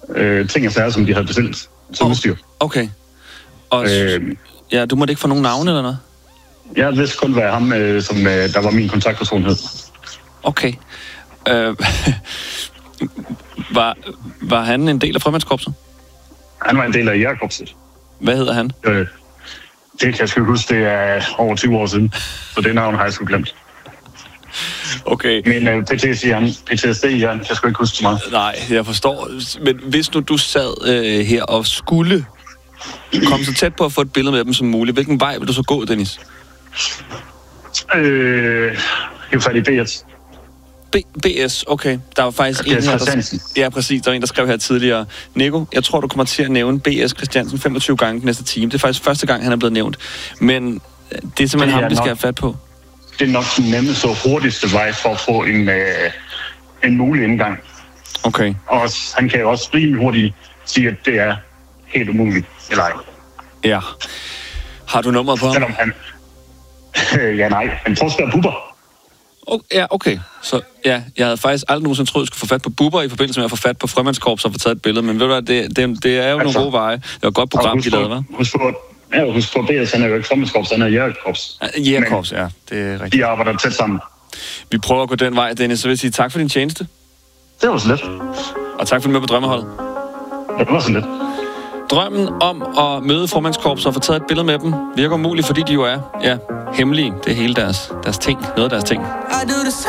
ting og sager, som de havde bestilt til udstyr. Okay. Og ja, du måtte ikke få nogen navne eller noget? Jeg vidste kun, hvad ham, der var min kontaktperson hed. Okay. Var han en del af frømandskorpset? Han var en del af jægerkorpset. Hvad hedder han? Det kan jeg sgu huske, det er over 20 år siden. Så det navn har jeg sgu glemt. Okay. Men PTSD, jeg kan sgu ikke huske så meget. Nej, jeg forstår. Men hvis nu du sad her og skulle komme så tæt på at få et billede med dem som muligt, hvilken vej vil du så gå, Dennis? Helt fat i BS. BS, okay. Der var faktisk en her, ja, præcis. Der var en, der skrev her tidligere. Nico, jeg tror, du kommer til at nævne BS Christiansen 25 gange den næste time. Det er faktisk første gang, han er blevet nævnt. Men det er simpelthen ham, vi skal have fat på. Det er nok den nemmeste og hurtigste vej for at få en mulig indgang. Okay. Og han kan jo også rimelig hurtigt sige, at det er helt umuligt. Eller ej. Ja. Har du nummeret på ham? Selvom han... ja, nej. Han tror, det er Bubber. Ja, okay. Så ja, jeg havde faktisk aldrig nogensinde troet, at jeg skulle få fat på Bubber i forbindelse med at få fat på Frømandskorps og få taget et billede. Men ved du hvad, det er jo nogle gode veje. Det var et godt program, de lavede, hva'? Husk på BS, han er jo ikke Frømandskorps, han er jægerkorps. Jægerkorps, ja. Det er rigtigt. De arbejder tæt sammen. Vi prøver at gå den vej, Dennis. Så vil jeg sige tak for din tjeneste. Det var så let. Og tak for din med på Drømmeholdet. Det var så let. Drømmen om at møde Frømandskorps og få taget et billede med dem virker umuligt, fordi de jo er, hemmelige. Det er hele deres ting. Noget af deres ting.